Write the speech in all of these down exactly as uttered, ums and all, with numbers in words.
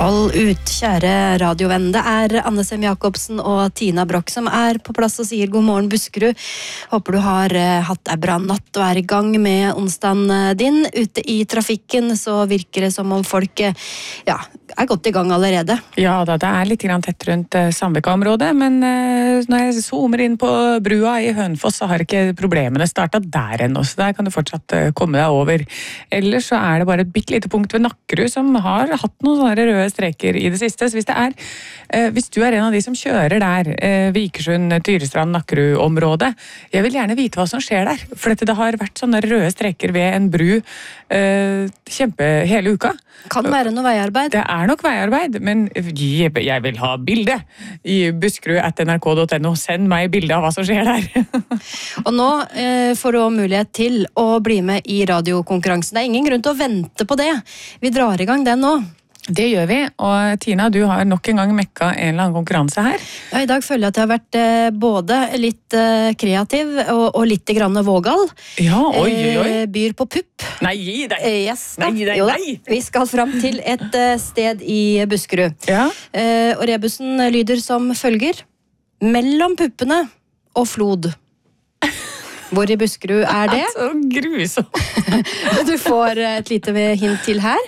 Hold ut, kjære radiovenn. Det er Anne Sem Jacobsen og Tina Brock som er på plass og sier god morgen Buskerud. Håper du har uh, hatt en bra natt og er i gang med onsdagen din. Ute i trafikken så virker det som om folk uh, ja, er godt i gang allerede. Ja da, det er litt grann tett rundt uh, Sandvika-området, men uh, når jeg zoomer inn på brua i Hønefoss så har ikke problemene startet der ennå, så der kan du fortsatt uh, komme deg over. Ellers så er det bare et bitte lite punkt ved Nakkerud som har hatt noen sånne røde streker i det siste. Så hvis det er, eh, hvis du er en av de som kjører der, eh, Vikersund, Tyrestrand, Nakkerud-området, jeg vil gjerne vite hva som skjer der. For dette, det har vært sånne røde streker ved en bru eh, kjempe hele uka. Kan være noe veiarbeid. Det er nok veiarbeid, men jeg, jeg vil ha bilde i buskerud at n r k punktum n o. Send meg bilde av hva som skjer der. Og nå eh, får du også mulighet til å bli med i radiokonkurransen. Det er ingen grunn til å vente på det. Vi drar i gang den nå. Det gjør vi, og Tina, du har nok en gang mekka en eller annen konkurranse her. Ja, i dag føler jeg at jeg har vært eh, både litt eh, kreativ og, og litt grann vågal. Ja, oi, oi, oi. Eh, byr på pupp. Nei, gi deg! Eh, yes, nei, nei, jo, nei! Vi skal fram til et eh, sted i Buskerud. Ja. Eh, og rebusen lyder som følger. Mellom puppene og flod. Hvor i Buskerud er det? Så grusomt. Du får et lite hint til her.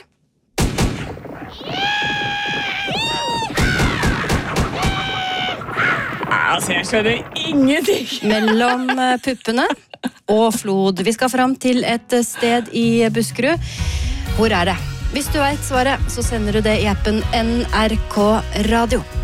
Altså, jeg skjønner ingenting. Mellom puppene og flod. Vi skal fram til et sted i Buskerud. Hvor er det? Hvis du vet svaret, så sender du det i appen N R K Radio.